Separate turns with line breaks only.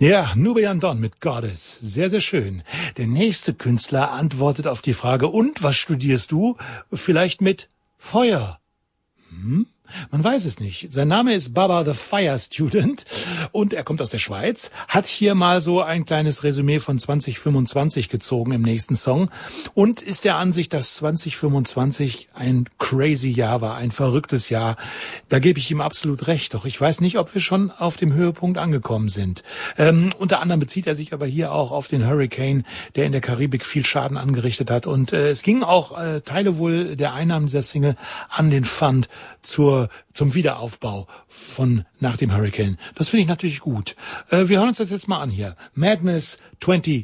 Ja, Nubian Don mit Goddess. Sehr, sehr schön. Der nächste Künstler antwortet auf die Frage, und was studierst du? Vielleicht mit Feuer. Man weiß es nicht. Sein Name ist Baba the Fire Student und er kommt aus der Schweiz, hat hier mal so ein kleines Resümee von 2025 gezogen im nächsten Song und ist der Ansicht, dass 2025 ein crazy Jahr war, ein verrücktes Jahr. Da gebe ich ihm absolut recht, doch ich weiß nicht, ob wir schon auf dem Höhepunkt angekommen sind. Unter anderem bezieht er sich aber hier auch auf den Hurricane, der in der Karibik viel Schaden angerichtet hat und es ging auch Teile wohl der Einnahmen dieser Single an den Fund zum Wiederaufbau von nach dem Hurricane. Das finde ich natürlich gut. Wir hören uns das jetzt mal an hier. Madness 20